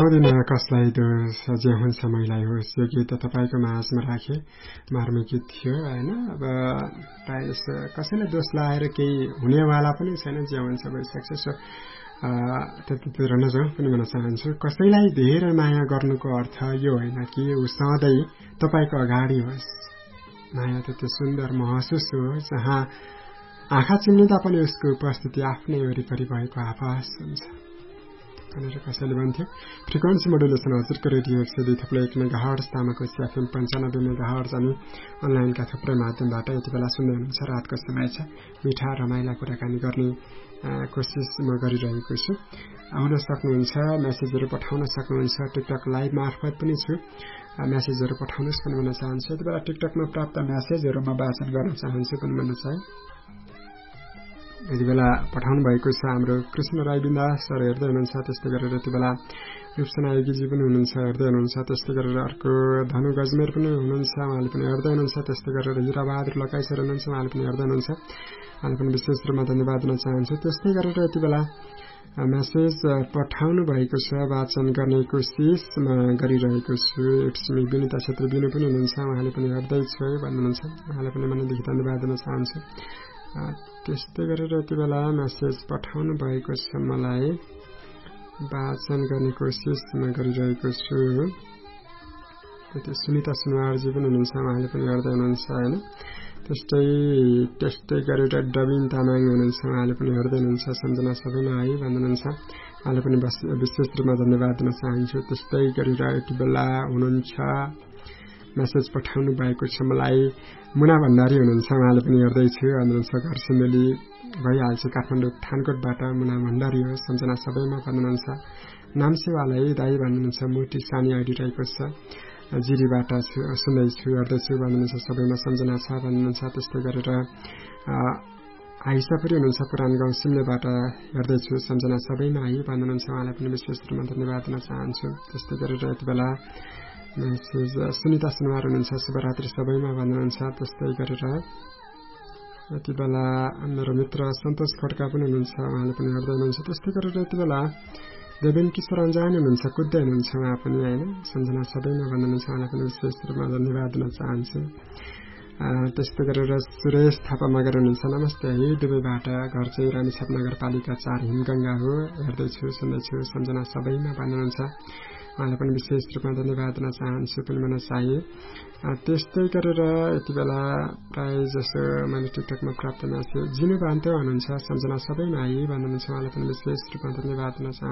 चाहदिन कसलाई दोष जे हुन्छ मैलाई होस् यो गीत तपाईको माझमा राखे मार्मिक गीत थियो हैन। अब प्राय कसैले दोष लाएर केही हुनेवाला पनि छैन, जे हुन्छ भइसक्छ। सो त्यतितिर नजाउँ पनि भन्न चाहन्छु, कसैलाई धेरै माया गर्नुको अर्थ यो होइन कि ऊ सधैँ तपाईको अगाडि होस्। माया त्यति सुन्दर महसुस हो जहाँ आँखा चिम्लिँदा पनि उसको उपस्थिति आफ्नै वरिपरि भएको आभास हुन्छ भनेर कसैले भन्थ्यो। फ्रिक्वेन्सी मोडुलेसन हजुरको रेडियो 102.1 मेगाहर्ज, तामाको एफएम 95 मेगाहर्ज अनि अनलाइनका थुप्रै माध्यमबाट यति बेला सुन्दै हुनुहुन्छ। रातको समय छ, मिठा रमाइला कुराकानी गर्ने कोसिस म गरिरहेको छु। आउन सक्नुहुन्छ, मेसेजहरू पठाउन सक्नुहुन्छ। टिकटक लाइभ मार्फत पनि छु, मेसेजहरू पठाउनुहोस् पनि भन्न चाहन्छु। यति बेला टिकटकमा प्राप्त मेसेजहरू म वाचन गर्न चाहन्छु पनि भन्न चाहे। यति बेला पठाउनु भएको छ हाम्रो कृष्ण राई बिन्दा सर हेर्दै हुनुहुन्छ। त्यस्तै गरेर यति बेला रूपसना योगीजी पनि हुनुहुन्छ, हेर्दै हुनुहुन्छ। त्यस्तै गरेर अर्को धनु गजमेर पनि हुनुहुन्छ, उहाँले पनि हेर्दै हुनुहुन्छ। त्यस्तै गरेर हिराबहादुर लकाई सर हुनुहुन्छ, उहाँले पनि हेर्दै हुनुहुन्छ। उहाँले पनि विशेष रूपमा धन्यवाद दिन चाहन्छु। त्यस्तै गरेर यति बेला मेसेज पठाउनु भएको छ, वाचन गर्ने कोसिस गरिरहेको छु। इट्स मी विनिता क्षेत्री बिनु पनि हुनुहुन्छ, उहाँले पनि हेर्दैछु है भन्नुहुन्छ। उहाँलाई पनि मनदेखि धन्यवाद दिन चाहन्छु। त्यस्तै गरेर यति बेला मेसेज पठाउनु भएको छ, मलाई वाचन गर्ने कोसिस गरिरहेको छु। सुनिता सुनवारजी पनि हुनुहुन्छ, उहाँले पनि हेर्दै हुनुहुन्छ होइन। त्यस्तै गरेर डबिन तामाङ हुनुहुन्छ, उहाँले पनि हेर्दै हुनुहुन्छ। सम्झना सबैमा है भन्नुहुन्छ, उहाँले पनि विशेष रूपमा धन्यवाद दिन चाहन्छु। त्यस्तै गरेर यति बेला हुनुहुन्छ, मेसेज पठाउनु भएको छ मलाई मुना भण्डारी हुनुहुन्छ, उहाँले पनि हेर्दैछु भन्नुहुन्छ। घर सिन्धुली भइहाल्छ, काठमाडौँ थानकोटबाट मुना भण्डारी हो, सम्झना सबैमा भन्नुहुन्छ। नामसेवालाई दाई भन्नुहुन्छ, मोटी सानी आइडी रहेको छ, जिरीबाट सुन्दैछु हेर्दैछु भन्नुहुन्छ। सबैमा सम्झना छ भन्नुहुन्छ। त्यस्तै गरेर आइसा पनि हुनुहुन्छ, पुरान गाउँ सिम्लेबाट हेर्दैछु, सम्झना सबैमा है भन्नुहुन्छ। उहाँलाई पनि विशेष रूपमा धन्यवाद दिन चाहन्छु। त्यस्तै गरेर यति बेला मेसेज सुनिता सुनवार हुनुहुन्छ, शुभरात्रि सबैमा भन्नुहुन्छ। त्यस्तै गरेर यति बेला मेरो मित्र सन्तोष खड्का पनि हुनुहुन्छ, उहाँले पनि हेर्दै हुनुहुन्छ। त्यस्तै गरेर यति बेला देवेन किशोर अन्जानी हुनुहुन्छ, कुद्दै हुनुहुन्छ उहाँ पनि होइन, सम्झना सबैमा भन्नुहुन्छ। उहाँलाई पनि विशेष रूपमा धन्यवाद दिन चाहन्छु। त्यस्तै गरेर सुरेश थापा मगर हुनुहुन्छ, नमस्ते है दुबईबाट, घर चाहिँ रानी छाप नगरपालिका 4 हिमगङ्गा हो, हेर्दैछु सुन्दैछु, सम्झना सबैमा भन्नुहुन्छ। उहाँलाई पनि विशेष रूपमा धन्यवाद दिन चाहन्छु पनि भन्न चाहे। त्यस्तै गरेर यति बेला प्राय जसो मैले टिकटकमा प्राप्त मेसेज जिनु बान्ते हुनुहुन्छ, सम्झना सबैमा है भन्नुहुन्छ। उहाँलाई पनि विशेष रूपमा धन्यवाद दिन चाहन्छु।